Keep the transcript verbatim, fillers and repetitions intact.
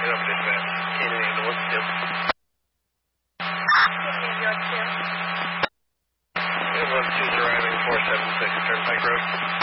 up dispatch. Canadian ambulance, two. Ambulance two's arriving, four seven six Turnpike Road.